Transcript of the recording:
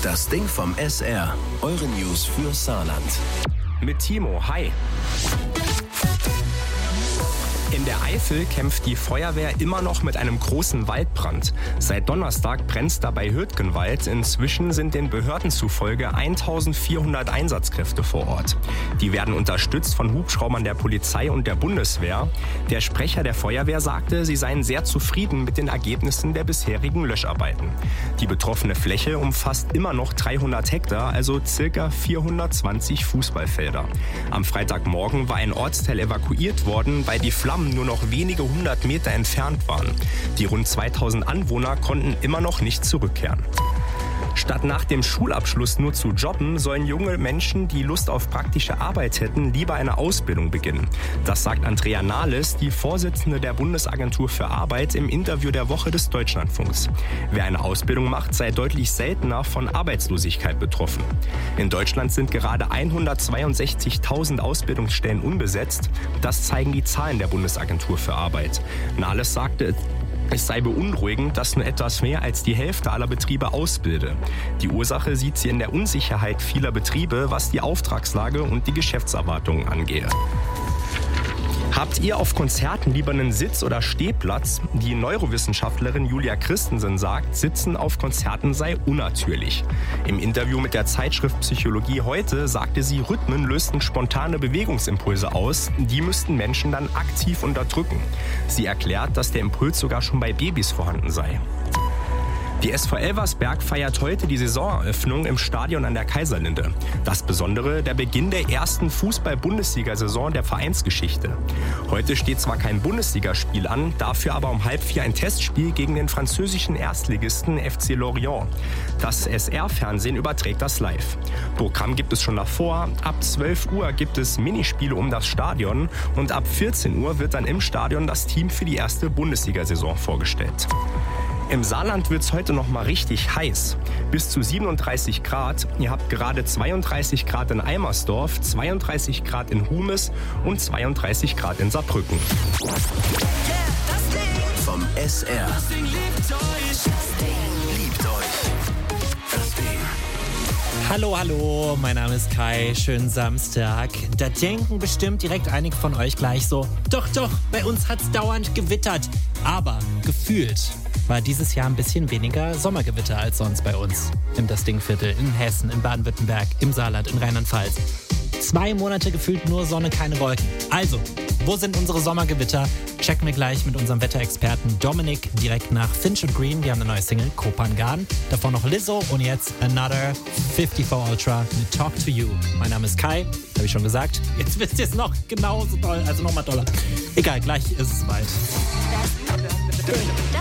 Das Ding vom SR. Eure News für Saarland. Mit Timo, hi. In der Eifel kämpft die Feuerwehr immer noch mit einem großen Waldbrand. Seit Donnerstag brennt es dabei Hürtgenwald. Inzwischen sind den Behörden zufolge 1400 Einsatzkräfte vor Ort. Die werden unterstützt von Hubschraubern der Polizei und der Bundeswehr. Der Sprecher der Feuerwehr sagte, sie seien sehr zufrieden mit den Ergebnissen der bisherigen Löscharbeiten. Die betroffene Fläche umfasst immer noch 300 Hektar, also ca. 420 Fußballfelder. Am Freitagmorgen war ein Ortsteil evakuiert worden, weil die Flammen nur noch wenige 100 Meter entfernt waren. Die rund 2000 Anwohner konnten immer noch nicht zurückkehren. Statt nach dem Schulabschluss nur zu jobben, sollen junge Menschen, die Lust auf praktische Arbeit hätten, lieber eine Ausbildung beginnen. Das sagt Andrea Nahles, die Vorsitzende der Bundesagentur für Arbeit, im Interview der Woche des Deutschlandfunks. Wer eine Ausbildung macht, sei deutlich seltener von Arbeitslosigkeit betroffen. In Deutschland sind gerade 162.000 Ausbildungsstellen unbesetzt. Das zeigen die Zahlen der Bundesagentur für Arbeit. Nahles sagte, es sei beunruhigend, dass nur etwas mehr als die Hälfte aller Betriebe ausbilde. Die Ursache sieht sie in der Unsicherheit vieler Betriebe, was die Auftragslage und die Geschäftserwartungen angehe. Habt ihr auf Konzerten lieber einen Sitz- oder Stehplatz? Die Neurowissenschaftlerin Julia Christensen sagt, Sitzen auf Konzerten sei unnatürlich. Im Interview mit der Zeitschrift Psychologie heute sagte sie, Rhythmen lösten spontane Bewegungsimpulse aus. Die müssten Menschen dann aktiv unterdrücken. Sie erklärt, dass der Impuls sogar schon bei Babys vorhanden sei. Die SV Elversberg feiert heute die Saisoneröffnung im Stadion an der Kaiserlinde. Das Besondere, der Beginn der ersten Fußball-Bundesliga-Saison der Vereinsgeschichte. Heute steht zwar kein Bundesligaspiel an, dafür aber um 3:30 ein Testspiel gegen den französischen Erstligisten FC Lorient. Das SR-Fernsehen überträgt das live. Programm gibt es schon davor. Ab 12 Uhr gibt es Minispiele um das Stadion und ab 14 Uhr wird dann im Stadion das Team für die erste Bundesliga-Saison vorgestellt. Im Saarland wird es heute noch mal richtig heiß. Bis zu 37 Grad. Ihr habt gerade 32 Grad in Eimersdorf, 32 Grad in Humes und 32 Grad in Saarbrücken. Vom SR. Das Ding liebt euch. Liebt euch. Das Ding. Hallo, mein Name ist Kai, schönen Samstag. Da denken bestimmt direkt einige von euch gleich so, doch, bei uns hat's dauernd gewittert. Aber gefühlt war dieses Jahr ein bisschen weniger Sommergewitter als sonst bei uns. Im Das Ding-Viertel, in Hessen, in Baden-Württemberg, im Saarland, in Rheinland-Pfalz. 2 Monate gefühlt nur Sonne, keine Wolken. Also, wo sind unsere Sommergewitter? Checken wir gleich mit unserem Wetterexperten Dominik direkt nach Finch und Green. Die haben eine neue Single, Kopangan. Davor noch Lizzo und jetzt Another 54 Ultra mit Talk to You. Mein Name ist Kai, habe ich schon gesagt. Jetzt wisst ihr es noch genauso toll, also nochmal doller. Egal, gleich ist es weit.